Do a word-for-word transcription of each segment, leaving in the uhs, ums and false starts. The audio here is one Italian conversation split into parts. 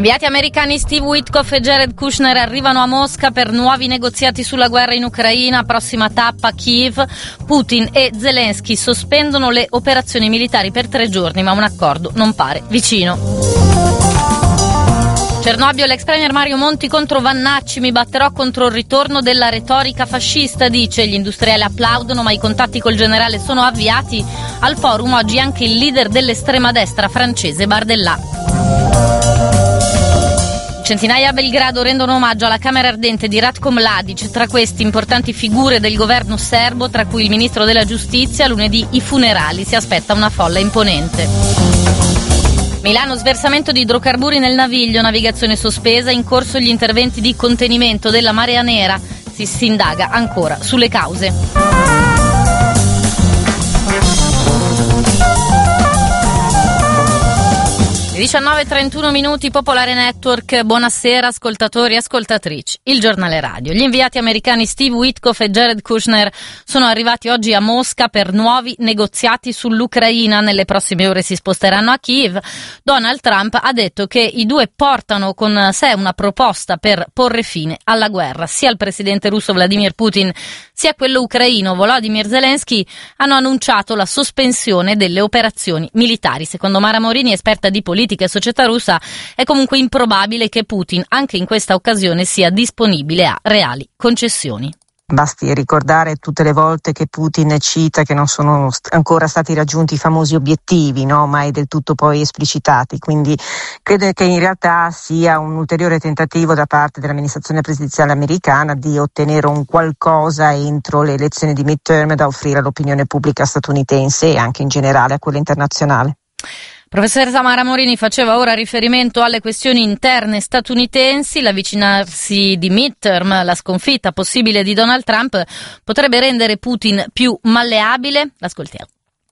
inviati americani Steve Witkoff e Jared Kushner arrivano a Mosca per nuovi negoziati sulla guerra in Ucraina. Prossima tappa Kiev. Putin e Zelensky sospendono le operazioni militari per tre giorni, ma un accordo non pare vicino. Cernobbio, l'ex premier Mario Monti contro Vannacci: mi batterò contro il ritorno della retorica fascista, dice. Gli industriali applaudono, ma i contatti col generale sono avviati. Al forum oggi anche il leader dell'estrema destra francese Bardella. Centinaia a Belgrado rendono omaggio alla Camera Ardente di Ratko Mladic, tra questi importanti figure del governo serbo, tra cui il ministro della giustizia. Lunedì i funerali, si aspetta una folla imponente. Milano, sversamento di idrocarburi nel Naviglio, navigazione sospesa, in corso gli interventi di contenimento della marea nera, si, si indaga ancora sulle cause. diciannove e trentuno minuti, Popolare Network, buonasera ascoltatori e ascoltatrici. Il giornale radio. Gli inviati americani Steve Witkoff e Jared Kushner sono arrivati oggi a Mosca per nuovi negoziati sull'Ucraina. Nelle prossime ore si sposteranno a Kiev. Donald Trump ha detto che i due portano con sé una proposta per porre fine alla guerra. Sia il presidente russo Vladimir Putin sia quello ucraino Volodymyr Zelensky hanno annunciato la sospensione delle operazioni militari. Secondo Mara Morini, esperta di politica e società russa, è comunque improbabile che Putin anche in questa occasione sia disponibile a reali concessioni. Basti ricordare tutte le volte che Putin cita che non sono ancora stati raggiunti i famosi obiettivi, no, mai del tutto poi esplicitati, quindi credo che in realtà sia un ulteriore tentativo da parte dell'amministrazione presidenziale americana di ottenere un qualcosa entro le elezioni di midterm da offrire all'opinione pubblica statunitense e anche in generale a quella internazionale. Professoressa Mara Morini faceva ora riferimento alle questioni interne statunitensi. L'avvicinarsi di midterm, la sconfitta possibile di Donald Trump, potrebbe rendere Putin più malleabile? L'ascoltiamo.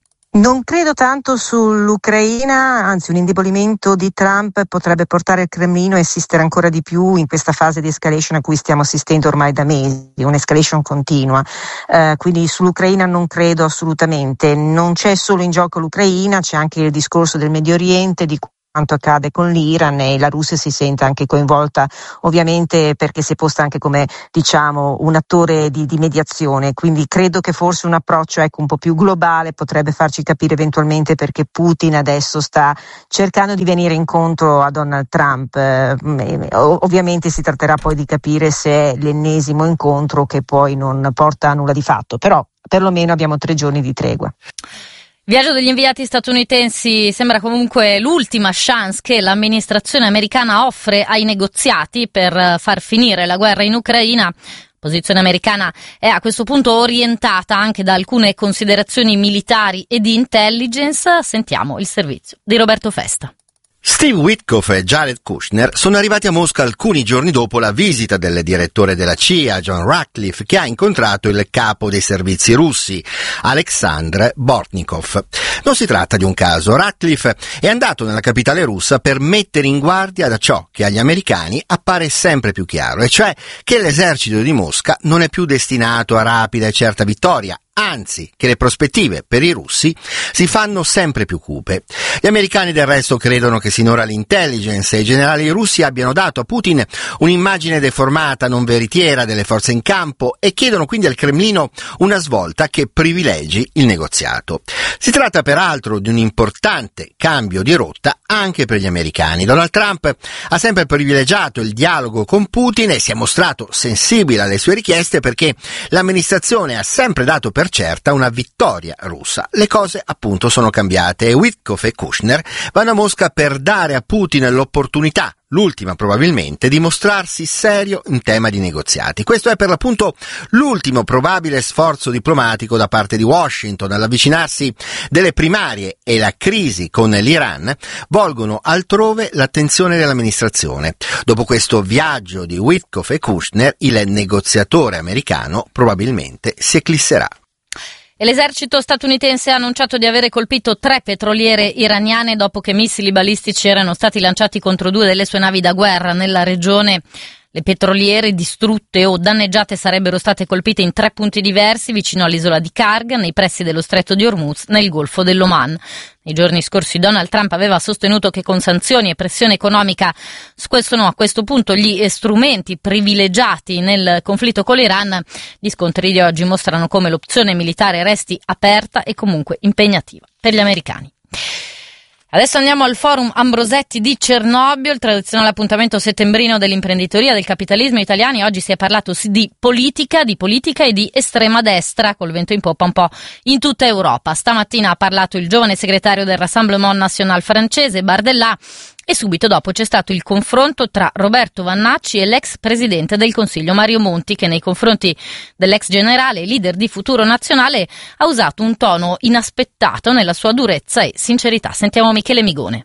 Non credo tanto sull'Ucraina, anzi un indebolimento di Trump potrebbe portare il Cremlino a insistere ancora di più in questa fase di escalation a cui stiamo assistendo ormai da mesi, un'escalation continua. Uh, quindi sull'Ucraina non credo assolutamente. Non c'è solo in gioco l'Ucraina, c'è anche il discorso del Medio Oriente, di quanto accade con l'Iran, e la Russia si sente anche coinvolta, ovviamente perché si è posta anche come, diciamo, un attore di, di mediazione. Quindi credo che forse un approccio ecco un po' più globale potrebbe farci capire eventualmente perché Putin adesso sta cercando di venire incontro a Donald Trump. Eh, ovviamente si tratterà poi di capire se è l'ennesimo incontro che poi non porta a nulla di fatto, però perlomeno abbiamo tre giorni di tregua. Viaggio degli inviati statunitensi sembra comunque l'ultima chance che l'amministrazione americana offre ai negoziati per far finire la guerra in Ucraina. La posizione americana è a questo punto orientata anche da alcune considerazioni militari e di intelligence. Sentiamo il servizio di Roberto Festa. Steve Witkoff e Jared Kushner sono arrivati a Mosca alcuni giorni dopo la visita del direttore della C I A, John Ratcliffe, che ha incontrato il capo dei servizi russi, Alexandr Bortnikov. Non si tratta di un caso. Ratcliffe è andato nella capitale russa per mettere in guardia da ciò che agli americani appare sempre più chiaro, e cioè che l'esercito di Mosca non è più destinato a rapida e certa vittoria, anzi che le prospettive per i russi si fanno sempre più cupe. Gli americani del resto credono che sinora l'intelligence e i generali russi abbiano dato a Putin un'immagine deformata, non veritiera delle forze in campo, e chiedono quindi al Cremlino una svolta che privilegi il negoziato. Si tratta peraltro di un importante cambio di rotta anche per gli americani. Donald Trump ha sempre privilegiato il dialogo con Putin e si è mostrato sensibile alle sue richieste perché l'amministrazione ha sempre dato per certa una vittoria russa. Le cose appunto sono cambiate e Witkoff e Kushner vanno a Mosca per dare a Putin l'opportunità, l'ultima probabilmente, di mostrarsi serio in tema di negoziati. Questo è per l'appunto l'ultimo probabile sforzo diplomatico da parte di Washington. All'avvicinarsi delle primarie e la crisi con l'Iran volgono altrove l'attenzione dell'amministrazione. Dopo questo viaggio di Witkoff e Kushner, il negoziatore americano probabilmente si eclisserà. E l'esercito statunitense ha annunciato di avere colpito tre petroliere iraniane dopo che missili balistici erano stati lanciati contro due delle sue navi da guerra nella regione. Le petroliere distrutte o danneggiate sarebbero state colpite in tre punti diversi vicino all'isola di Karg, nei pressi dello stretto di Hormuz, nel Golfo dell'Oman. Nei giorni scorsi Donald Trump aveva sostenuto che con sanzioni e pressione economica sono a questo punto gli strumenti privilegiati nel conflitto con l'Iran. Gli scontri di oggi mostrano come l'opzione militare resti aperta e comunque impegnativa per gli americani. Adesso andiamo al forum Ambrosetti di Cernobbio, il tradizionale appuntamento settembrino dell'imprenditoria, del capitalismo italiani. Oggi si è parlato di politica, di politica e di estrema destra, col vento in poppa un po' in tutta Europa. Stamattina ha parlato il giovane segretario del Rassemblement National francese, Bardella, e subito dopo c'è stato il confronto tra Roberto Vannacci e l'ex presidente del Consiglio Mario Monti, che nei confronti dell'ex generale e leader di Futuro Nazionale ha usato un tono inaspettato nella sua durezza e sincerità. Sentiamo Michele Migone.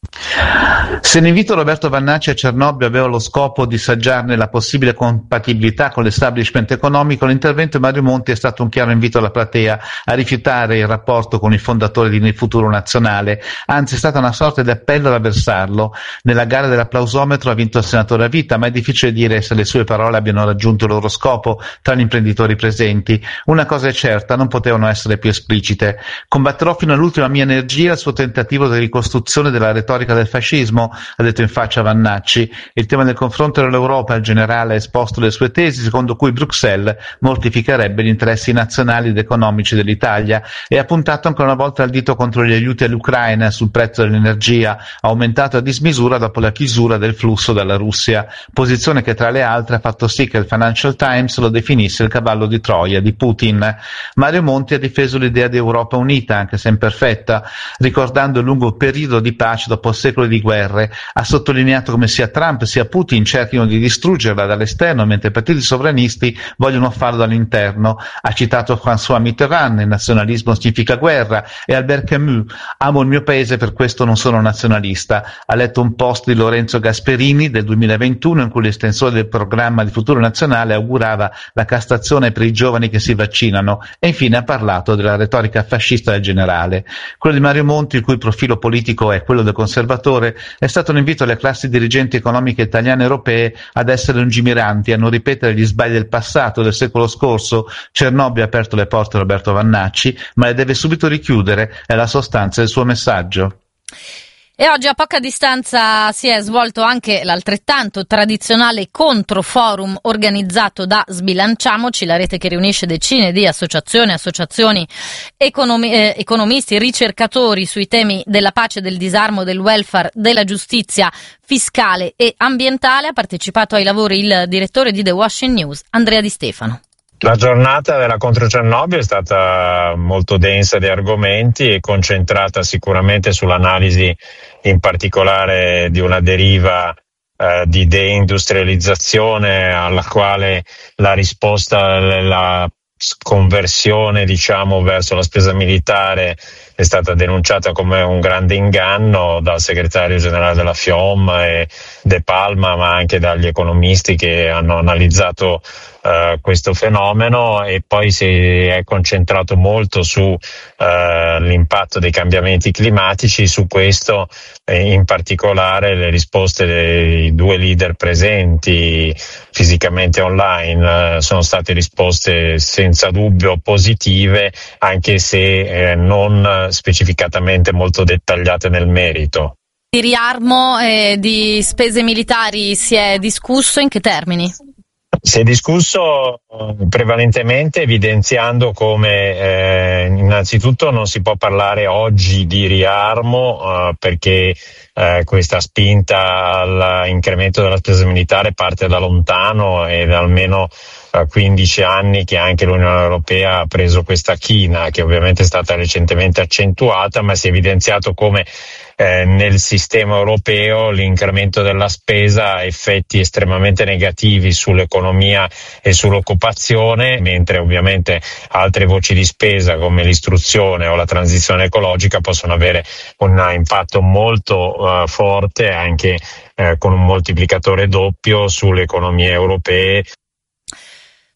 Se l'invito Roberto Vannacci a Cernobbio aveva lo scopo di saggiarne la possibile compatibilità con l'establishment economico, l'intervento di Mario Monti è stato un chiaro invito alla platea a rifiutare il rapporto con il fondatore di Futuro Nazionale, anzi è stata una sorta di appello ad avversarlo. Nella gara dell'applausometro ha vinto il senatore a vita, ma è difficile dire se le sue parole abbiano raggiunto il loro scopo tra gli imprenditori presenti. Una cosa è certa, non potevano essere più esplicite. Combatterò fino all'ultima mia energia il suo tentativo di ricostruzione della retorica del fascismo, ha detto in faccia Vannacci. Il tema del confronto dell'Europa, il generale ha esposto le sue tesi, secondo cui Bruxelles mortificherebbe gli interessi nazionali ed economici dell'Italia, e ha puntato ancora una volta il dito contro gli aiuti all'Ucraina sul prezzo dell'energia, aumentato a dismisura dopo la chiusura del flusso dalla Russia, posizione che tra le altre ha fatto sì che il Financial Times lo definisse il cavallo di Troia di Putin. Mario Monti ha difeso l'idea di Europa unita, anche se imperfetta, ricordando il lungo periodo di pace dopo secoli di guerre. Ha sottolineato come sia Trump sia Putin cerchino di distruggerla dall'esterno, mentre i partiti sovranisti vogliono farlo dall'interno. Ha citato François Mitterrand, il nazionalismo significa guerra, e Albert Camus, amo il mio paese, per questo non sono nazionalista. Ha letto un post di Lorenzo Gasperini del duemilaventuno in cui l'estensore del programma di Futuro Nazionale augurava la castrazione per i giovani che si vaccinano, e infine ha parlato della retorica fascista del generale. Quello di Mario Monti, il cui profilo politico è quello del conservatore, è stato un invito alle classi dirigenti economiche italiane e europee ad essere lungimiranti, a non ripetere gli sbagli del passato, del secolo scorso. Cernobbio ha aperto le porte a Roberto Vannacci, ma le deve subito richiudere, è la sostanza del suo messaggio. E oggi a poca distanza si è svolto anche l'altrettanto tradizionale controforum organizzato da Sbilanciamoci, la rete che riunisce decine di associazioni, associazioni, economi, eh, economisti, ricercatori sui temi della pace, del disarmo, del welfare, della giustizia fiscale e ambientale. Ha partecipato ai lavori il direttore di The Washington News, Andrea Di Stefano. La giornata della Contro Cernobbio è stata molto densa di argomenti e concentrata sicuramente sull'analisi in particolare di una deriva eh, di deindustrializzazione alla quale la risposta, la conversione diciamo verso la spesa militare è stata denunciata come un grande inganno dal segretario generale della FIOM e De Palma, ma anche dagli economisti che hanno analizzato uh, questo fenomeno, e poi si è concentrato molto su uh, l'impatto dei cambiamenti climatici. Su questo eh, in particolare le risposte dei due leader presenti fisicamente online uh, sono state risposte senza dubbio positive, anche se eh, non specificatamente molto dettagliate nel merito. Di riarmo e di spese militari si è discusso in che termini? Si è discusso prevalentemente evidenziando come eh, innanzitutto non si può parlare oggi di riarmo eh, perché eh, questa spinta all'incremento della spesa militare parte da lontano e da almeno quindici anni che anche l'Unione Europea ha preso questa china, che ovviamente è stata recentemente accentuata, ma si è evidenziato come eh, nel sistema europeo l'incremento della spesa ha effetti estremamente negativi sull'economia e sull'occupazione, mentre ovviamente altre voci di spesa come l'istruzione o la transizione ecologica possono avere un impatto molto uh, forte, anche uh, con un moltiplicatore doppio sulle economie europee.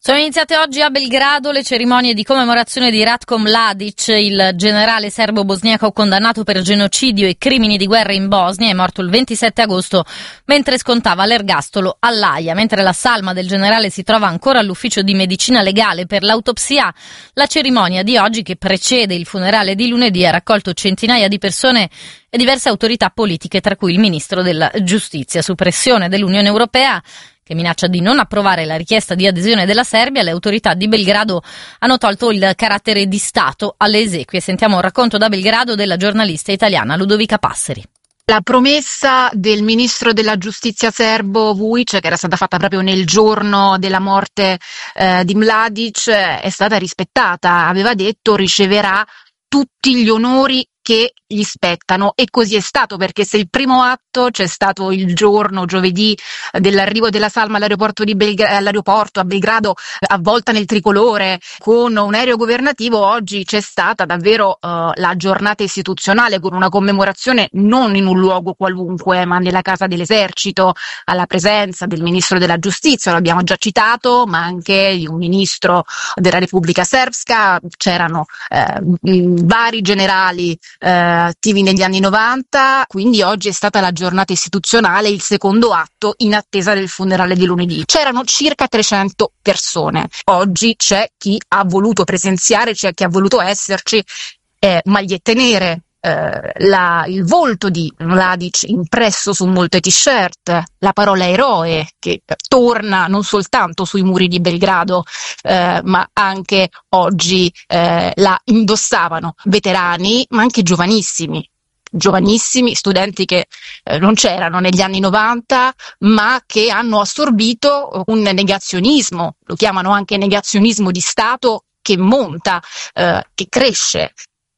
Sono iniziate oggi a Belgrado le cerimonie di commemorazione di Ratko Mladic, il generale serbo-bosniaco condannato per genocidio e crimini di guerra in Bosnia. È morto il ventisette agosto mentre scontava l'ergastolo all'Aia. Mentre la salma del generale si trova ancora all'ufficio di medicina legale per l'autopsia, la cerimonia di oggi, che precede il funerale di lunedì, ha raccolto centinaia di persone e diverse autorità politiche, tra cui il ministro della giustizia. Su pressione dell'Unione Europea, che minaccia di non approvare la richiesta di adesione della Serbia, le autorità di Belgrado hanno tolto il carattere di Stato alle esequie. Sentiamo un racconto da Belgrado della giornalista italiana Ludovica Passeri. La promessa del ministro della giustizia serbo Vujic, che era stata fatta proprio nel giorno della morte eh, di Mladic, è stata rispettata. Aveva detto riceverà tutti gli onori che gli spettano, e così è stato, perché se il primo atto c'è stato il giorno, giovedì, dell'arrivo della salma all'aeroporto, di Belgra- all'aeroporto a Belgrado, avvolta nel tricolore con un aereo governativo, oggi c'è stata davvero uh, la giornata istituzionale, con una commemorazione non in un luogo qualunque, ma nella casa dell'esercito, alla presenza del ministro della giustizia, l'abbiamo già citato, ma anche di un ministro della Repubblica Srpska. C'erano eh, vari generali Eh, attivi negli anni novanta, quindi oggi è stata la giornata istituzionale, il secondo atto in attesa del funerale di lunedì. C'erano circa trecento persone, oggi c'è chi ha voluto presenziare, c'è chi ha voluto esserci, eh, magliette nere, eh, la, il volto di Mladic impresso su molte t-shirt, la parola eroe che torna non soltanto sui muri di Belgrado, eh, ma anche oggi eh, la indossavano veterani, ma anche giovanissimi. giovanissimi, studenti che eh, non c'erano negli anni novanta, ma che hanno assorbito un negazionismo, lo chiamano anche negazionismo di Stato, che monta, eh, che cresce.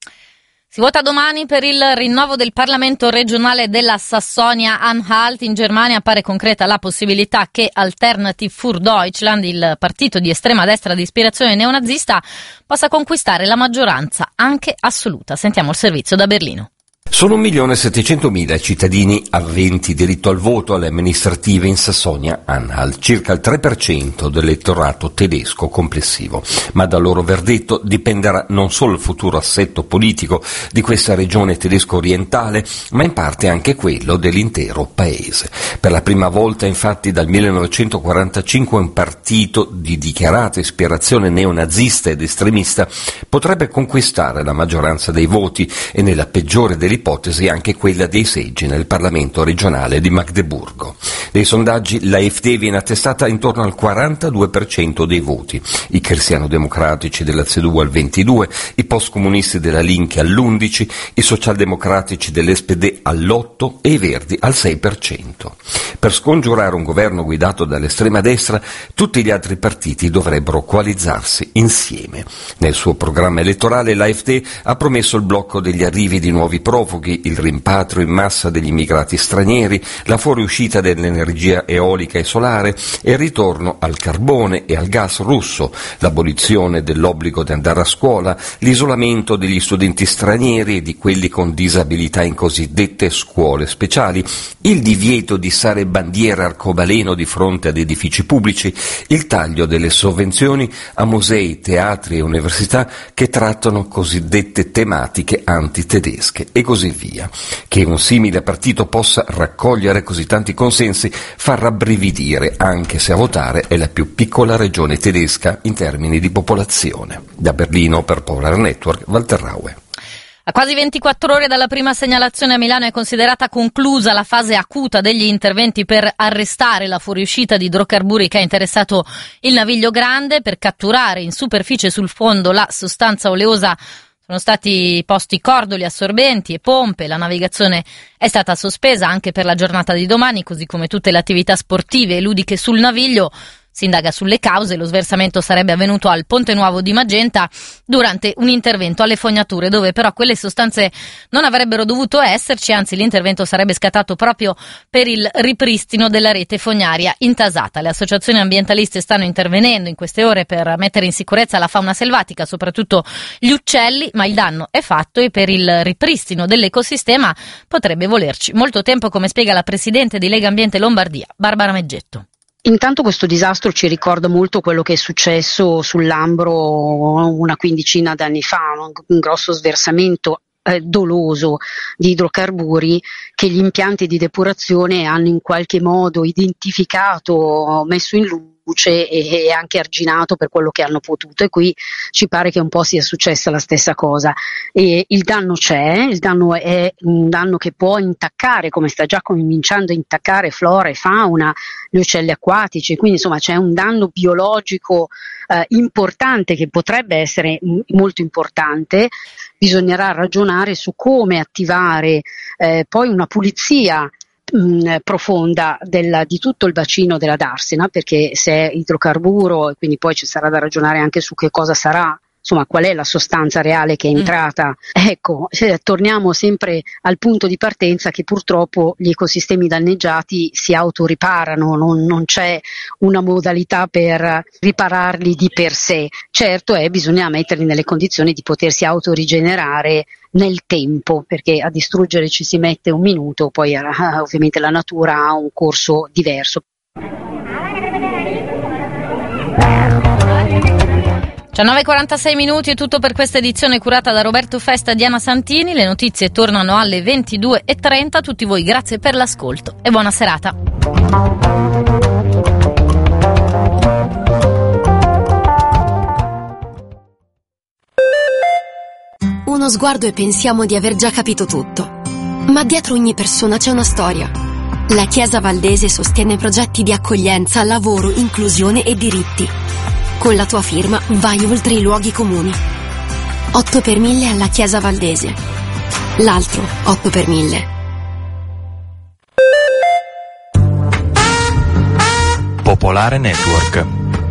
Si vota domani per il rinnovo del Parlamento regionale della Sassonia-Anhalt. In Germania appare concreta la possibilità che Alternative für Deutschland, il partito di estrema destra di ispirazione neonazista, possa conquistare la maggioranza anche assoluta. Sentiamo il servizio da Berlino. Sono un milione e settecentomila cittadini aventi diritto al voto alle amministrative in Sassonia-Anhalt, circa il tre per cento dell'elettorato tedesco complessivo. Ma dal loro verdetto dipenderà non solo il futuro assetto politico di questa regione tedesco-orientale, ma in parte anche quello dell'intero paese. Per la prima volta, infatti, dal millenovecentoquarantacinque un partito di dichiarata ispirazione neonazista ed estremista potrebbe conquistare la maggioranza dei voti e, nella peggiore delle ipotesi, anche quella dei seggi nel Parlamento regionale di Magdeburgo. Nei sondaggi l'A F D viene attestata intorno al quarantadue per cento dei voti, i cristiano-democratici della C D U al ventidue per cento, i postcomunisti della Linke all'undici per cento, i socialdemocratici dell'S P D all'otto per cento e i Verdi al sei per cento. Per scongiurare un governo guidato dall'estrema destra, tutti gli altri partiti dovrebbero coalizzarsi insieme. Nel suo programma elettorale l'A F D ha promesso il blocco degli arrivi di nuovi profughi, il rimpatrio in massa degli immigrati stranieri, la fuoriuscita dell'energia eolica e solare e il ritorno al carbone e al gas russo, l'abolizione dell'obbligo di andare a scuola, l'isolamento degli studenti stranieri e di quelli con disabilità in cosiddette scuole speciali, il divieto di issare bandiere arcobaleno di fronte ad edifici pubblici, il taglio delle sovvenzioni a musei, teatri e università che trattano cosiddette tematiche antitedesche e così via. Che un simile partito possa raccogliere così tanti consensi fa rabbrividire, anche se a votare è la più piccola regione tedesca in termini di popolazione. Da Berlino per Polar Network, Walter Raue. A quasi ventiquattro ore dalla prima segnalazione a Milano è considerata conclusa la fase acuta degli interventi per arrestare la fuoriuscita di idrocarburi che ha interessato il Naviglio Grande. Per catturare in superficie sul fondo la sostanza oleosa sono stati posti cordoli assorbenti e pompe. La navigazione è stata sospesa anche per la giornata di domani, così come tutte le attività sportive e ludiche sul Naviglio. Si indaga sulle cause. Lo sversamento sarebbe avvenuto al Ponte Nuovo di Magenta durante un intervento alle fognature, dove però quelle sostanze non avrebbero dovuto esserci, anzi l'intervento sarebbe scattato proprio per il ripristino della rete fognaria intasata. Le associazioni ambientaliste stanno intervenendo in queste ore per mettere in sicurezza la fauna selvatica, soprattutto gli uccelli, ma il danno è fatto e per il ripristino dell'ecosistema potrebbe volerci molto tempo, come spiega la presidente di Lega Ambiente Lombardia, Barbara Meggetto. Intanto questo disastro ci ricorda molto quello che è successo sul Lambro una quindicina d'anni fa, un grosso sversamento eh, doloso di idrocarburi che gli impianti di depurazione hanno in qualche modo identificato, messo in luce e anche arginato per quello che hanno potuto, e qui ci pare che un po' sia successa la stessa cosa. E il danno c'è, il danno è un danno che può intaccare, come sta già cominciando a intaccare flora e fauna, gli uccelli acquatici, quindi insomma c'è un danno biologico eh, importante che potrebbe essere m- molto importante. Bisognerà ragionare su come attivare eh, poi una pulizia mh, profonda del, di tutto il bacino della Darsena, perché se è idrocarburo, e quindi poi ci sarà da ragionare anche su che cosa sarà, insomma qual è la sostanza reale che è entrata. Mm. Ecco, eh, torniamo sempre al punto di partenza che purtroppo gli ecosistemi danneggiati si autoriparano, non, non c'è una modalità per ripararli di per sé. Certo è, bisogna metterli nelle condizioni di potersi autorigenerare nel tempo, perché a distruggere ci si mette un minuto, poi eh, ovviamente la natura ha un corso diverso. diciannove e quarantasei minuti è tutto per questa edizione curata da Roberto Festa e Diana Santini. Le notizie tornano alle ventidue e trenta. A tutti voi grazie per l'ascolto e buona serata. Uno sguardo e pensiamo di aver già capito tutto. Ma dietro ogni persona c'è una storia. La Chiesa Valdese sostiene progetti di accoglienza, lavoro, inclusione e diritti. Con la tua firma vai oltre i luoghi comuni. otto per mille alla Chiesa Valdese. L'altro otto per mille. Popolare Network.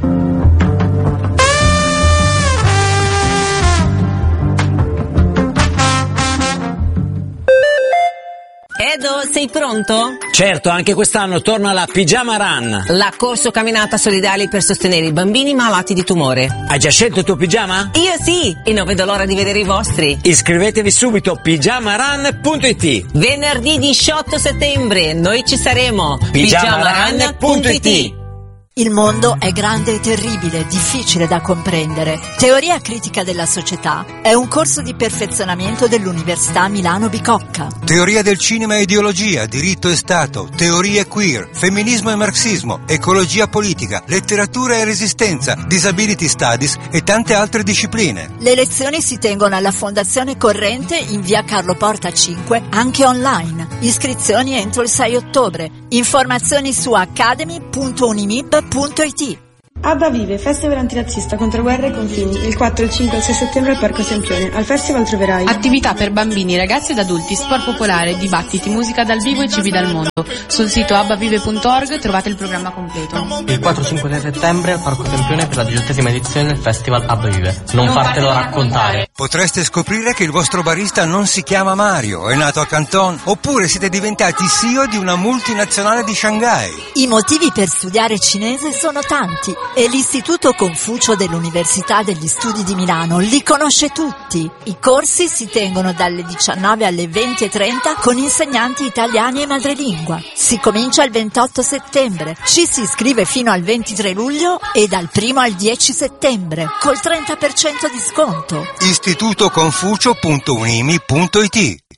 Edo, sei pronto? Certo, anche quest'anno torna la Pigiama Run. La corso camminata solidale per sostenere i bambini malati di tumore. Hai già scelto il tuo pigiama? Io sì, e non vedo l'ora di vedere i vostri. Iscrivetevi subito, pigiama run punto it. Venerdì diciotto settembre, noi ci saremo. pigiama run punto it. Il mondo è grande e terribile, difficile da comprendere. Teoria critica della società è un corso di perfezionamento dell'Università Milano Bicocca. Teoria del cinema e ideologia, diritto e Stato, teorie queer, femminismo e marxismo, ecologia politica, letteratura e resistenza, disability studies e tante altre discipline. Le lezioni si tengono alla Fondazione Corrente in via Carlo Porta cinque, anche online. Iscrizioni entro il sei ottobre. Informazioni su academy punto unimib punto it. Abba Vive, festival antirazzista contro guerra e confini, il quattro, il cinque e il sei settembre al Parco Sempione. Al festival troverai attività per bambini, ragazzi ed adulti, sport popolare, dibattiti, musica dal vivo e cibi dal mondo. Sul sito abbavive punto org trovate il programma completo. Il quattro, cinque e sei settembre al Parco Sempione per la diciottesima edizione del festival Abba Vive. Non, non fartelo raccontare. Potreste scoprire che il vostro barista non si chiama Mario, è nato a Canton, oppure siete diventati C E O di una multinazionale di Shanghai. I motivi per studiare cinese sono tanti e l'Istituto Confucio dell'Università degli Studi di Milano li conosce tutti. I corsi si tengono dalle diciannove alle venti e trenta con insegnanti italiani e madrelingua. Si comincia il ventotto settembre, ci si iscrive fino al ventitré luglio e dal primo al dieci settembre col trenta per cento di sconto. istituto confucio punto unimi punto it.